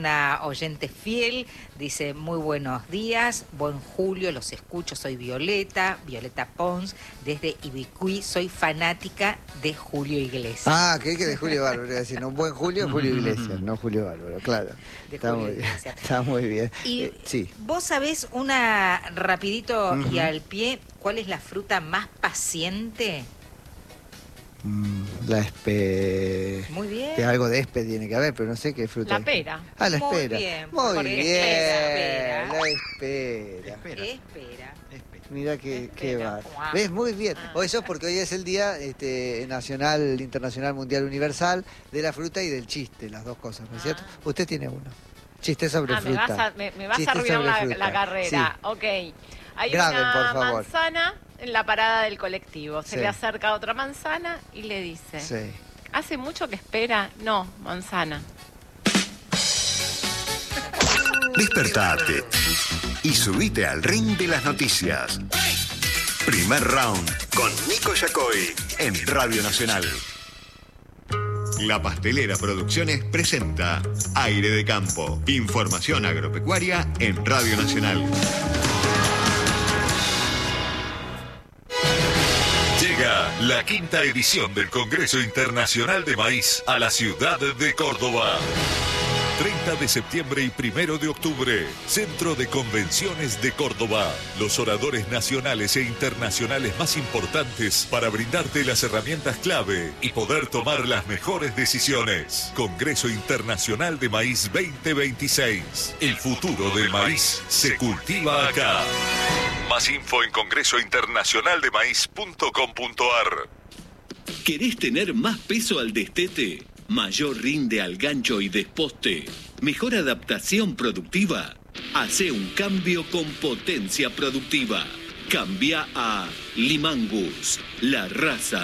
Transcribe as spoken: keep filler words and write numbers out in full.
una oyente fiel, dice muy buenos días, buen Julio, los escucho, soy Violeta, Violeta Pons, desde Ibicuí, soy fanática de Julio Iglesias. Ah, que que de Julio Bárbaro, iba a decir, no, buen Julio, Julio Iglesias, no Julio Bárbaro, claro. De Está Julio muy bien, Iglesias. está muy bien. Y Eh, sí. vos sabés, una rapidito Uh-huh. y al pie, ¿cuál es la fruta más paciente? Mm, la espe... Muy bien. Que algo de espe tiene que haber, pero no sé qué fruta. La es. pera. Ah, la Muy espera. bien, Muy porque bien. espera, La espera. Espera. Espera. Mira que, qué Espera. va. Guau. ¿Ves? Muy bien. Ah. O eso es porque hoy es el día este, nacional, internacional, mundial, universal de la fruta y del chiste, las dos cosas, ¿no es cierto? Ah. Usted tiene uno. Chiste sobre Ah, me fruta. vas a, me, me vas Chiste a arruinar sobre la, fruta. la carrera. Sí. Ok. Hay Graben, una por favor. manzana en la parada del colectivo. Se Sí. le acerca otra manzana y le dice, Sí. ¿hace mucho que espera? No, manzana. Despertate y subite al ring de las noticias. Primer round con Nico Yacoy en Radio Nacional. La Pastelera Producciones presenta Aire de Campo. Información agropecuaria en Radio Nacional. Llega la quinta edición del Congreso Internacional de Maíz a la ciudad de Córdoba. treinta de septiembre y primero de octubre, Centro de Convenciones de Córdoba. Los oradores nacionales e internacionales más importantes para brindarte las herramientas clave y poder tomar las mejores decisiones. Congreso Internacional de Maíz veinte veintiséis. El futuro del maíz se cultiva acá. Más info en congreso internacional de maíz punto com punto ar. ¿Querés tener más peso al destete? ¿Mayor rinde al gancho y desposte? ¿Mejor adaptación productiva? Hace un cambio con potencia productiva. Cambia a Limangus, la raza